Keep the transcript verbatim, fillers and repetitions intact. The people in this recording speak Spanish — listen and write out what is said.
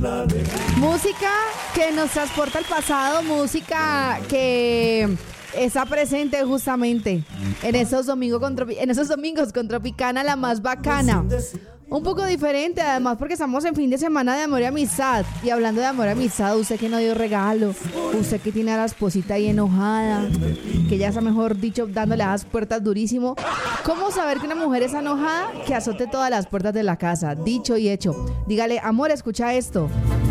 Música que nos transporta al pasado, música que está presente justamente en esos domingos con, Tropi- en esos domingos con Tropicana, la más bacana. Un poco diferente, además, porque estamos en fin de semana de amor y amistad. Y hablando de amor y amistad, usted que no dio regalo, usted que tiene a la esposita ahí enojada, que ya está, mejor dicho, dándole a las puertas durísimo. ¿Cómo saber que una mujer está enojada? Que azote todas las puertas de la casa. Dicho y hecho. Dígale, amor, escucha esto.